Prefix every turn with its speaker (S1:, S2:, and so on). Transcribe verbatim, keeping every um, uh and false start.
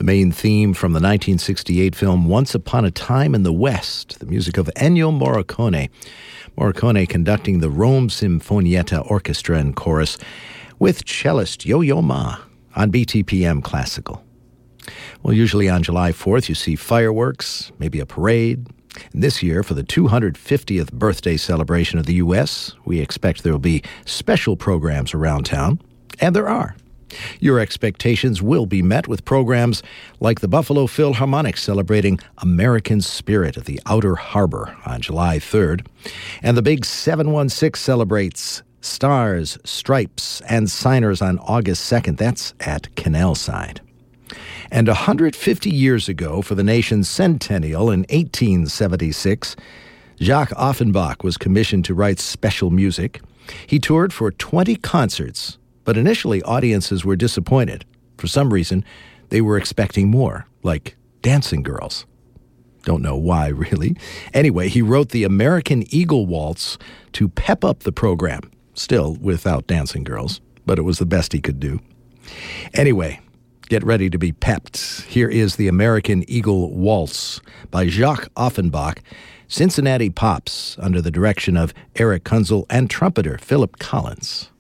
S1: main theme from the nineteen sixty-eight film Once Upon a Time in the West, the music of Ennio Morricone. Morricone conducting the Rome Sinfonietta Orchestra and Chorus with cellist Yo-Yo Ma on B T P M Classical. Well, usually on July fourth, you see fireworks, maybe a parade. And this year, for the two hundred fiftieth birthday celebration of the U S, we expect there will be special programs around town. And there are. Your expectations will be met with programs like the Buffalo Philharmonic celebrating American Spirit at the Outer Harbor on July third. And the Big seven one six celebrates Stars, Stripes, and Signers on August second. That's at Canalside. And one hundred fifty years ago, for the nation's centennial in eighteen seventy-six, Jacques Offenbach was commissioned to write special music. He toured for twenty concerts, but initially audiences were disappointed. For some reason, they were expecting more, like Dancing Girls. Don't know why, really. Anyway, he wrote the American Eagle Waltz to pep up the program, still without Dancing Girls, but it was the best he could do. Anyway, get ready to be pepped. Here is the American Eagle Waltz by Jacques Offenbach, Cincinnati Pops, under the direction of Eric Kunzel and trumpeter Philip Collins.